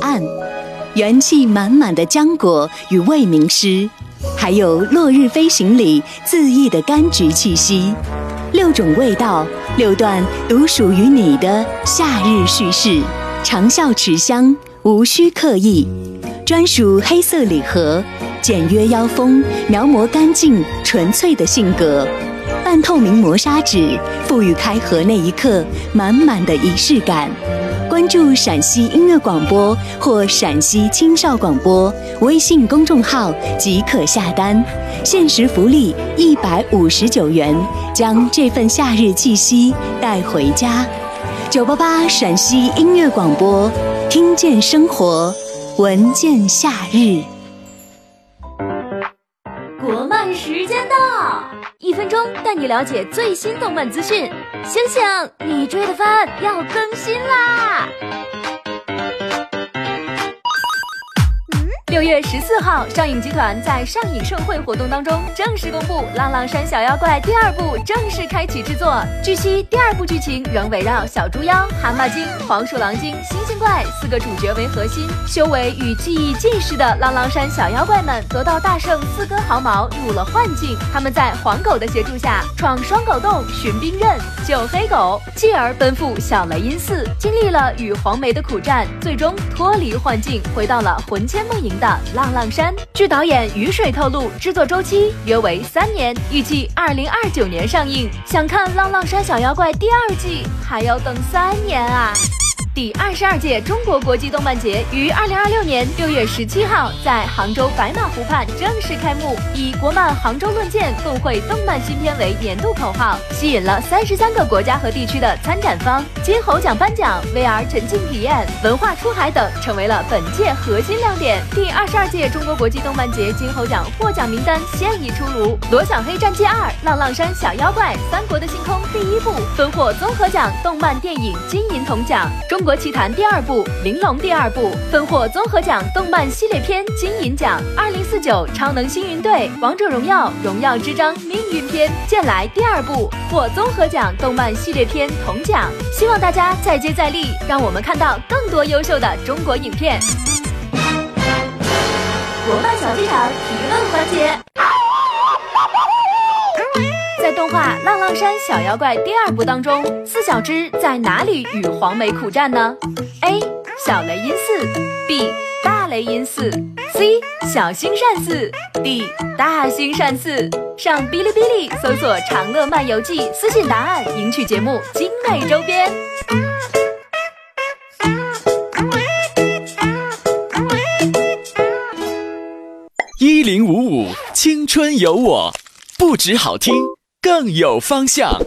岸，元气满满的浆果与味名诗，还有落日飞行里恣意的柑橘气息，6种味道，6段独属于你的夏日叙事，长效持香，无需刻意，专属黑色礼盒，简约腰封，描摹干净纯粹的性格，半透明磨砂纸，赋予开盒那一刻满满的仪式感。关注陕西音乐广播或陕西青少广播微信公众号即可下单，限时福利159元，将这份夏日气息带回家。988陕西音乐广播，听见生活，闻见夏日。 国漫时间到，1分钟带你了解最新动漫资讯。醒醒，你追的番要更新啦！6月14号，上影集团在上影盛会活动当中正式公布《浪浪山小妖怪》第2部正式开启制作。据悉，第2部剧情仍围绕小猪妖、蛤蟆精、黄鼠狼精、星星怪4个主角为核心，修为与技艺尽失的浪浪山小妖怪们得到大圣4根毫毛入了幻境，他们在黄狗的协助下闯双狗洞、寻兵刃、救黑狗，继而奔赴小雷音寺，经历了与黄梅的苦战，最终脱离幻境，回到了魂牵梦萦的浪浪山。据导演雨水透露，制作周期约为3年，预计2029年上映。想看《浪浪山小妖怪》第2季，还要等3年啊！第22届中国国际动漫节于2026年6月17号在杭州白马湖畔正式开幕，以国漫杭州论剑共绘动漫新片为年度口号，吸引了33个国家和地区的参展方。金猴奖颁奖、VR 沉浸体验、文化出海等成为了本届核心亮点。第22届中国国际动漫节金猴奖获奖名单现已出炉，《罗小黑战记2》、《浪浪山小妖怪》、《三国的星空》第1部分获综合奖、动漫电影金银铜奖。中国奇谭第2部、玲珑第2部分获综合奖、动漫系列片金银奖。2049超能星云队、王者荣耀、荣耀之章命运篇、剑来第2部获综合奖、动漫系列片铜奖。希望大家再接再厉，让我们看到更多优秀的中国影片。国漫小剧场提问环节。在动画《浪浪山小妖怪》第2部当中，4小只在哪里与黄梅苦战呢？ A. 小雷音寺 B. 大雷音寺 C. 小兴善寺 D. 大兴善寺。上哔哩哔哩搜索“长乐漫游记”，私信答案，赢取节目精美周边。 1055青春有我，不止好听，更有方向。